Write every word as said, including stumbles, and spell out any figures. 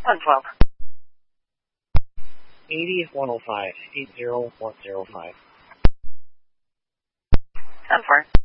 one twelve. eighty one oh five, eight zero one zero five. ten four.